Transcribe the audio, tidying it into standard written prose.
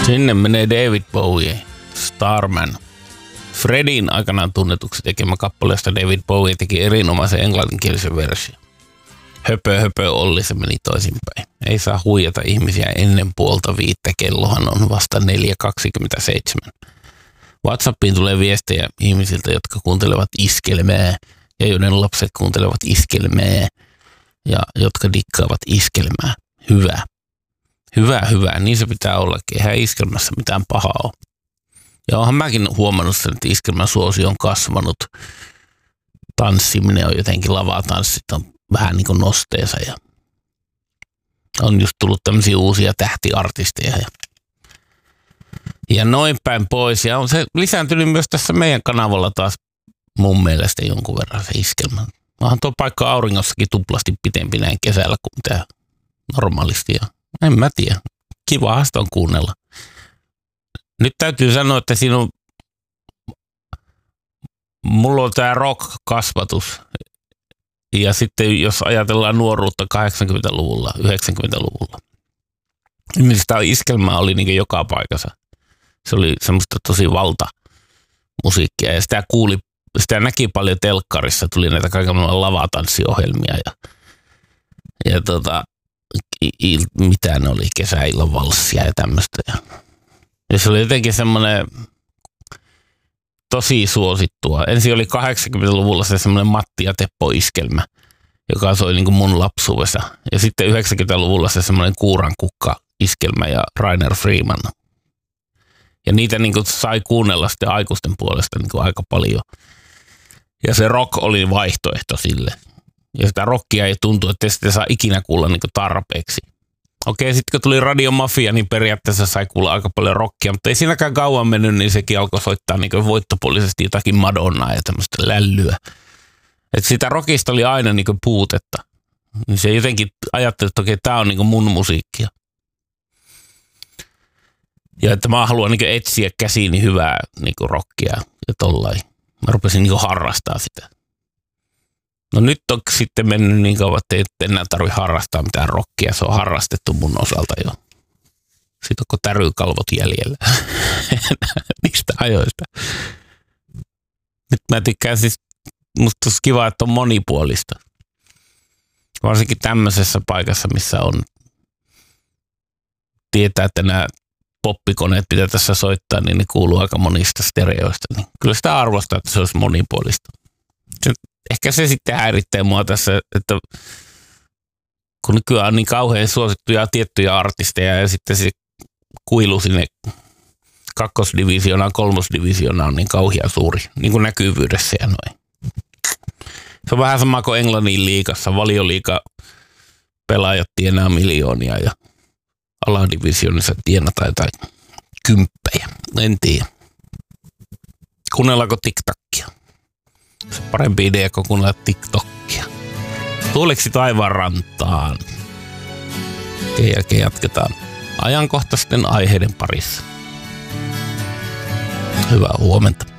Sinne menee David Bowie, Starman. Fredin aikanaan tunnetuksi tekemä kappaleesta David Bowie teki erinomaisen englanninkielisen version. Höpö Olli, se meni toisinpäin. Ei saa huijata ihmisiä ennen 4:30, kellohan on vasta 4:27. WhatsAppiin tulee viestejä ihmisiltä, jotka kuuntelevat iskelmää ja joiden lapset kuuntelevat iskelmää ja jotka dikkaavat iskelmää. Hyvä. Niin se pitää ollakin. Eihän iskelmässä mitään pahaa ole. Ja onhan mäkin huomannut sen, että iskelmän suosio on kasvanut. Tanssiminen on jotenkin, lavatanssit on vähän niin kuin nosteensa ja on just tullut tämmöisiä uusia tähtiartisteja ja noin päin pois. Ja on se lisääntynyt myös tässä meidän kanavalla taas mun mielestä jonkun verran se iskelmä. Onhan tuo paikka auringossakin tuplasti pitempi näin kesällä kuin mitä normaalisti. Ja en mä tiedä. Kiva sitä on kuunnella. Nyt täytyy sanoa, että mulla on tää rock-kasvatus. Ja sitten jos ajatellaan nuoruutta 80-luvulla, 90-luvulla, niin sitä iskelmää oli niin joka paikassa. Se oli semmoista tosi valtamusiikkia ja sitä näki paljon telkkarissa, tuli näitä kaikenlaisia lavatanssiohjelmia ja mitä ne oli, kesäillan valssia ja tämmöistä. Ja se oli jotenkin semmoinen tosi suosittua. Ensin oli 80-luvulla se semmoinen Matti ja Teppo-iskelmä, joka soi niin kuin mun lapsuudessa. Ja sitten 90-luvulla se semmoinen Kuurankukka-iskelmä ja Rainer Freeman. Ja niitä niin kuin sai kuunnella sitten aikuisten puolesta niin kuin aika paljon. Ja se rock oli vaihtoehto sille. Ja sitä rockia ei tuntu, että sitä saa ikinä kuulla niin kuin tarpeeksi. Okei, sitten kun tuli Radio Mafia, niin periaatteessa sai kuulla aika paljon rockia, mutta ei siinäkään kauan mennyt, niin sekin alkoi soittaa niin kuin voittopuolisesti jotakin Madonnaa ja tämmöistä lällyä. Että sitä rockista oli aina niin kuin puutetta. Niin se jotenkin ajatteli, että okei, tää on niin kuin mun musiikkia. Ja että mä haluan niin kuin etsiä käsiini hyvää niin kuin rockia ja tollain. Mä rupesin niin kuin harrastaa sitä. No nyt on sitten mennyt niin kauan, että ei enää tarvitse harrastaa mitään rockia. Se on harrastettu mun osalta jo. Siitä onko tärykalvot jäljellä niistä ajoista. Nyt mä tykkään siis, musta olisi kiva, että on monipuolista. Varsinkin tämmöisessä paikassa, missä on tietää, että nämä poppikoneet, mitä tässä soittaa, niin ne kuuluu aika monista stereoista. Niin kyllä sitä arvostaa, että se olisi monipuolista. Ehkä se sitten häiritsee mua tässä, että kun nykyään on niin kauhean suosittuja tiettyjä artisteja ja sitten se kuilu sinne kakkosdivisioonaan, kolmosdivisioonaan on niin kauhean suuri, niin kuin näkyvyydessä ja noin. Se on vähän sama kuin Englannin liigassa, Valioliiga pelaajat tienaa miljoonia ja aladivisioonissa tienataan jotain kymppejä, en tiedä. Kuunnellaanko TikTokia? Se on parempi idea kuin kuunnella TikTokia. Tuoleksi taivaan rantaan. Sen jälkeen jatketaan ajankohtaisten aiheiden parissa. Hyvää huomenta.